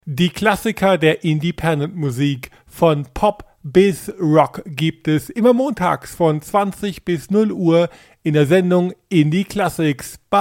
Die Klassiker der Independent-Musik von Pop bis Rock gibt es immer montags von 20 bis 0 Uhr in der Sendung Indie Classics bei